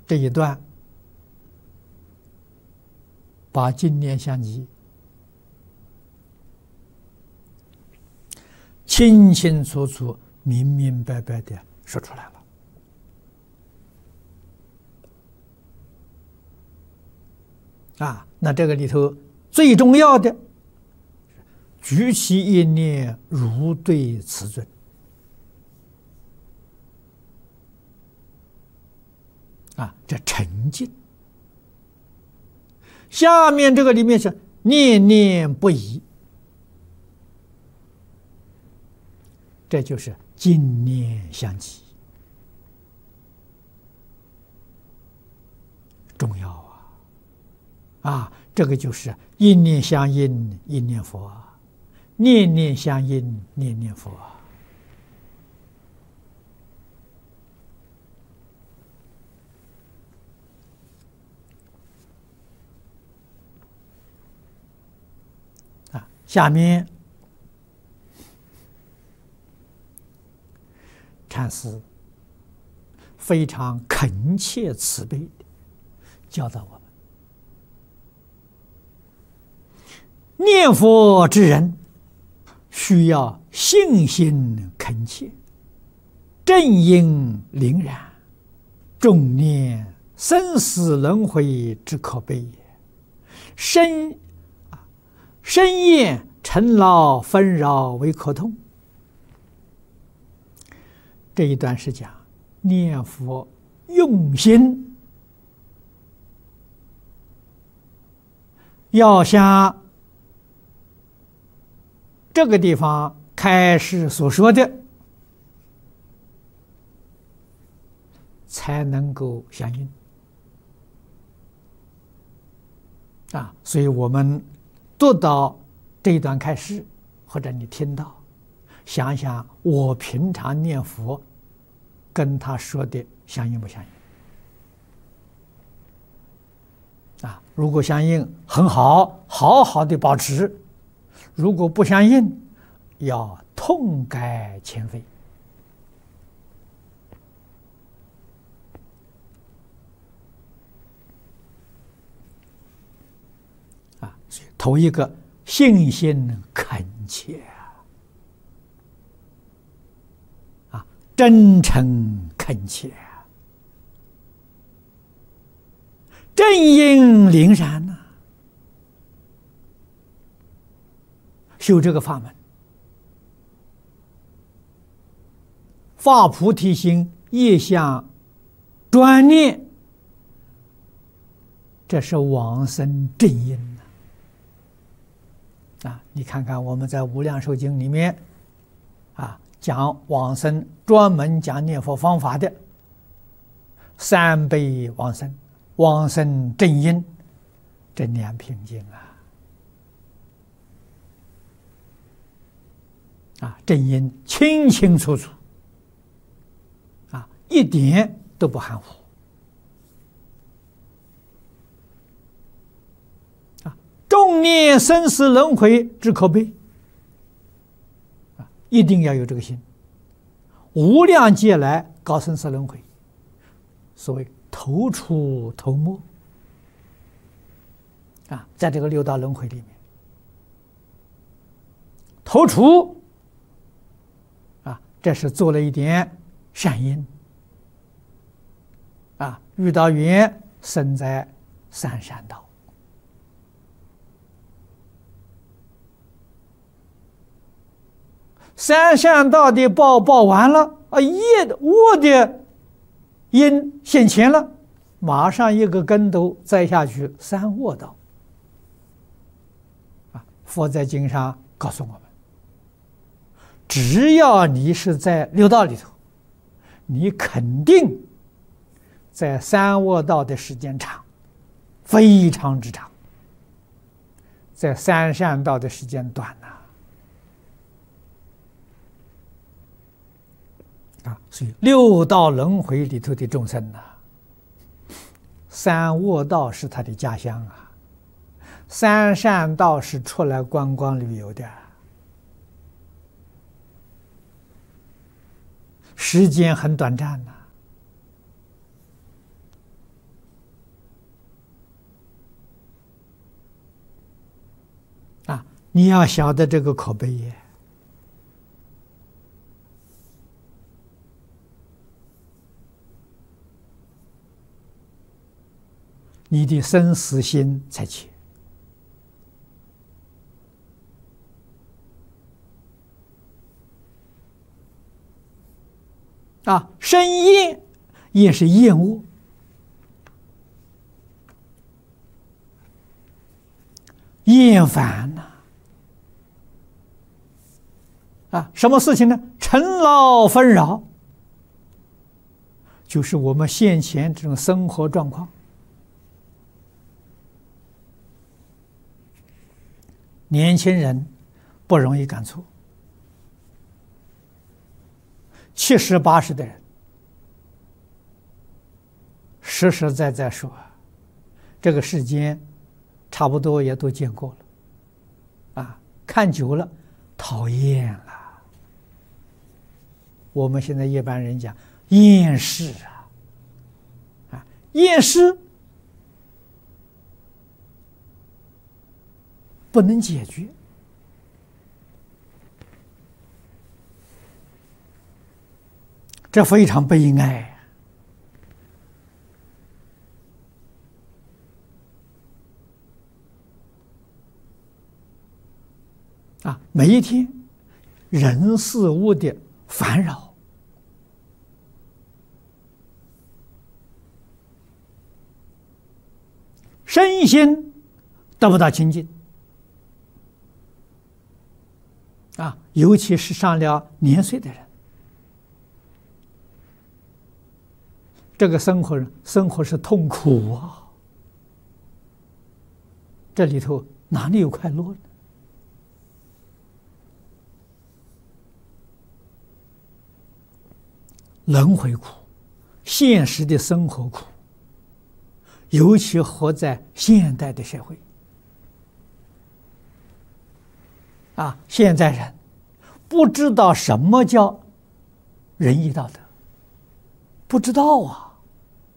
这一段，把经念相继清清楚楚、明明白白的说出来了。那这个里头最重要的，举起一念如对此尊。这沉静。下面这个里面是念念不已，这就是经念相继，重要这个就是一念相应，一念佛；念念相应，念念佛。下面禅师非常恳切慈悲的教导我们：念佛之人需要信心恳切，正因凛然，重念生死轮回之可悲也。深厌尘劳纷扰为可痛。这一段是讲念佛用心，要像这个地方开始所说的，才能够相应所以我们读到这一段开始，或者你听到，想想我平常念佛跟他说的相应不相应如果相应很好，好好的保持；如果不相应，要痛改前非所以头一个信心恳切真诚恳切正因凛然修这个法门，发菩提心，业相专念，这是往生正因你看看我们在《无量寿经》里面讲往生，专门讲念佛方法的三倍往生、往生正因这两品经正因清清楚楚一点都不含糊重念生死轮回之可悲一定要有这个心。无量劫来搞生死轮回，所谓头出头没在这个六道轮回里面，头出这是做了一点善因遇到缘生在三善道，三善道的报完了恶的因现前了，马上一个跟头栽下去，三恶道佛在经上告诉我们，只要你是在六道里头，你肯定在三恶道的时间长，非常之长，在三善道的时间短所以六道轮回里头的众生三恶道是他的家乡三善道是出来观光旅游的，时间很短暂你要晓得这个可悲耶。你的生死心才切啊！生厌也是厌恶，厌烦呐！啊，什么事情呢？尘劳纷扰，就是我们现前这种生活状况。年轻人不容易感触，70、80的人，实实在在说，这个世间差不多也都见过了，啊，看久了讨厌了。我们现在一般人讲厌世啊，厌世不能解决，这非常悲哀啊！每一天人事物的烦扰，身心得不到清净啊，尤其是上了年岁的人，这个生活是痛苦啊！这里头哪里有快乐呢？轮回苦，现实的生活苦，尤其活在现代的社会。啊，现在人不知道什么叫仁义道德，不知道啊。